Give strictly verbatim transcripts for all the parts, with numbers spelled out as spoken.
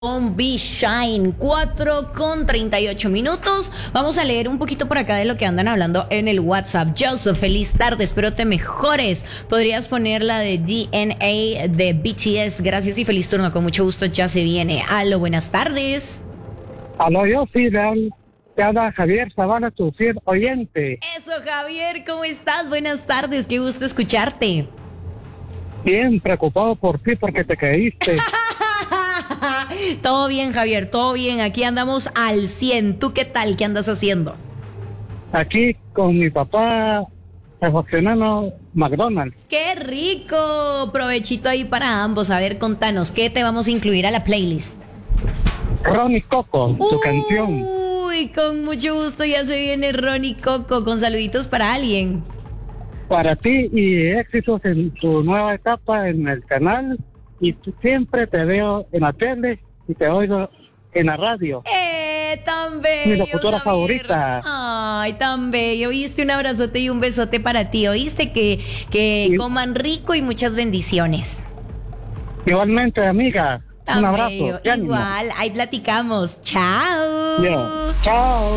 Con Be Shine, cuatro con treinta y ocho minutos. Vamos a leer un poquito por acá de lo que andan hablando en el WhatsApp. Joseph, feliz tarde, espero te mejores. Podrías poner la de D N A de B T S. Gracias y feliz turno, con mucho gusto ya se viene. Aló, buenas tardes. Aló, yo sí, te habla Javier Zavala, tu fiel oyente. Eso, Javier, ¿cómo estás? Buenas tardes, qué gusto escucharte. Bien preocupado por ti porque te caíste. Todo bien, Javier, todo bien. Aquí andamos al cien. ¿Tú qué tal? ¿Qué andas haciendo? Aquí con mi papá refaccionando McDonald's. ¡Qué rico! Provechito ahí para ambos. A ver, contanos, ¿qué te vamos a incluir a la playlist? Ronnie Coco, tu Uy, canción. Uy, con mucho gusto ya se viene Ronnie Coco con saluditos para alguien. Para ti y éxitos en tu nueva etapa en el canal. Y tú, siempre te veo en la tele y te oigo en la radio. ¡Eh, tan bello! Mi locutora Javier. favorita. Ay, tan bello. ¿Oíste? Un abrazote y un besote para ti. ¿Oíste? Que, que Sí. coman rico y muchas bendiciones. Igualmente, amiga. Tan Un abrazo. bello. y ánimo. Igual, ahí platicamos. ¡Chao! Ya. Chao.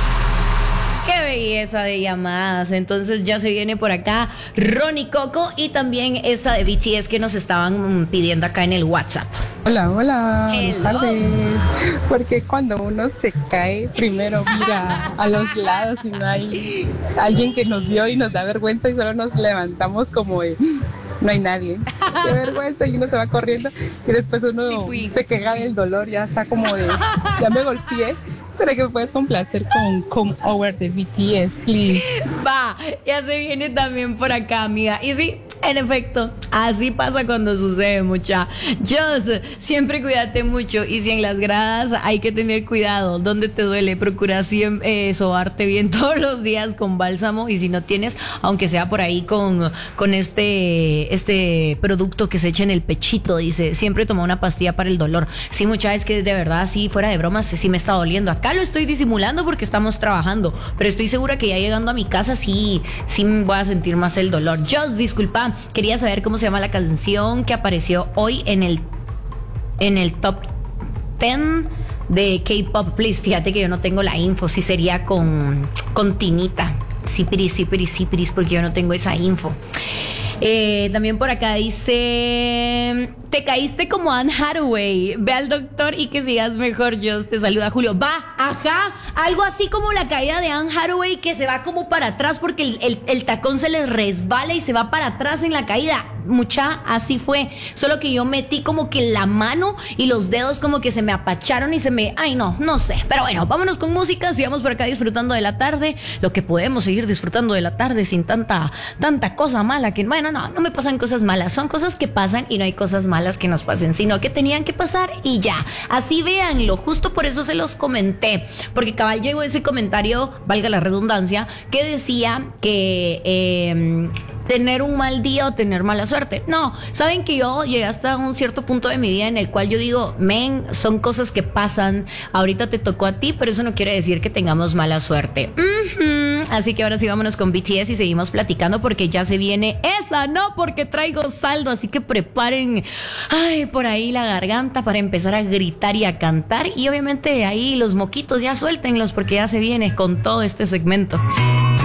¡Qué belleza de llamadas! Entonces ya se viene por acá Ronnie Coco y también esa de B T S que nos estaban pidiendo acá en el WhatsApp. Hola, hola, buenas Hello. tardes. Porque cuando uno se cae, primero mira a los lados y no hay alguien que nos vio y nos da vergüenza y solo nos levantamos como de, no hay nadie. Qué vergüenza, y uno se va corriendo y después uno Sí fui, se queja del dolor, ya está como de, ya me golpeé. ¿Será que me puedes complacer con Come Over de B T S, please? Va, ya se viene también por acá, amiga. Y sí, en efecto, así pasa cuando sucede, mucha. Just, siempre cuídate mucho. Y si en las gradas hay que tener cuidado, donde te duele, procura siempre eh, sobarte bien todos los días con bálsamo. Y si no tienes, aunque sea por ahí con, con este, este producto que se echa en el pechito, dice, siempre toma una pastilla para el dolor. Sí, mucha, es que de verdad, sí, fuera de bromas, sí me está doliendo. Acá lo estoy disimulando porque estamos trabajando, pero estoy segura que ya llegando a mi casa sí, sí voy a sentir más el dolor. Just, disculpa, quería saber cómo se llama la canción que apareció hoy en el en el top diez de K-pop, please. Fíjate que yo no tengo la info, si sería con con Tinita. Sí, piris, sí, piris, sí, piris, porque yo no tengo esa info. Eh, también por acá dice, te caíste como Anne Hathaway, ve al doctor y que sigas mejor. Yo te saluda Julio. Va, ajá, algo así como la caída de Anne Hathaway, que se va como para atrás porque el, el, el tacón se les resbala y se va para atrás en la caída. Mucha, así fue, solo que yo metí como que la mano y los dedos como que se me apacharon y se me, ay no, no sé, pero bueno, vámonos con música, sigamos por acá disfrutando de la tarde, lo que podemos seguir disfrutando de la tarde sin tanta, tanta cosa mala que, bueno, no, no me pasan cosas malas, son cosas que pasan y no hay cosas malas que nos pasen, sino que tenían que pasar y ya, así véanlo, justo por eso se los comenté, porque cabal llegó ese comentario, valga la redundancia, que decía que eh, tener un mal día o tener mala suerte. No, saben que yo llegué hasta un cierto punto de mi vida en el cual yo digo, men, son cosas que pasan, ahorita te tocó a ti, pero eso no quiere decir que tengamos mala suerte. Uh-huh. Así que ahora sí vámonos con B T S y seguimos platicando porque ya se viene esa, no, porque traigo saldo, así que preparen, ay, por ahí la garganta para empezar a gritar y a cantar y obviamente ahí los moquitos ya suéltenlos porque ya se viene con todo este segmento.